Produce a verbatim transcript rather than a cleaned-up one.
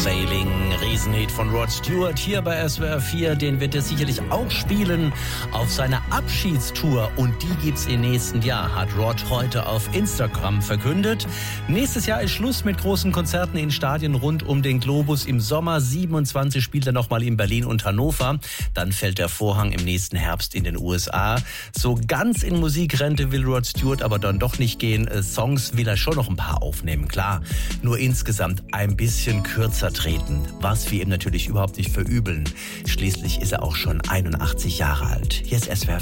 Sailing, Riesenhit von Rod Stewart hier bei S W R vier. Den wird er sicherlich auch spielen auf seiner Abschiedstour. Und die gibt's im nächsten Jahr, hat Rod heute auf Instagram verkündet. Nächstes Jahr ist Schluss mit großen Konzerten in Stadien rund um den Globus. Im Sommer siebenundzwanzig spielt er nochmal in Berlin und Hannover. Dann fällt der Vorhang im nächsten Herbst in den U S A. So ganz in Musikrente will Rod Stewart aber dann doch nicht gehen. Songs will er schon noch ein paar aufnehmen, klar. Nur insgesamt ein bisschen kürzer treten, was wir ihm natürlich überhaupt nicht verübeln. Schließlich ist er auch schon einundachtzig Jahre alt. Hier ist S W R